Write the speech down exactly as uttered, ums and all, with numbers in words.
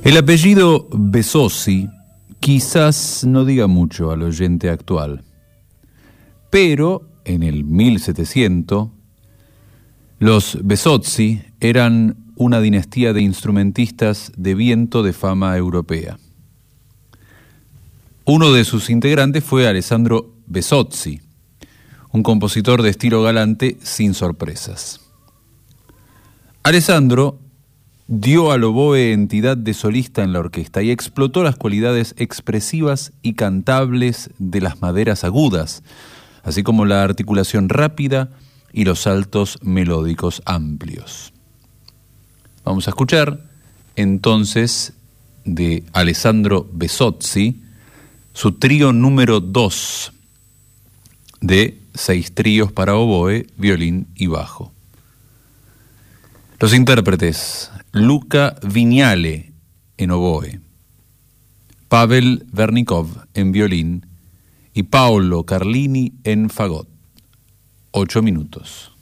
El apellido Besozzi quizás no diga mucho al oyente actual, pero en el mil setecientos los Besozzi eran una dinastía de instrumentistas de viento de fama europea. Uno de sus integrantes fue Alessandro Besozzi, un compositor de estilo galante sin sorpresas. Alessandro dio al oboe entidad de solista en la orquesta y explotó las cualidades expresivas y cantables de las maderas agudas, así como la articulación rápida y los saltos melódicos amplios. Vamos a escuchar entonces de Alessandro Besozzi su trío número dos de seis tríos para oboe, violín y bajo. Los intérpretes: Luca Vignale en oboe, Pavel Vernikov en violín y Paolo Carlini en fagot. Ocho minutos.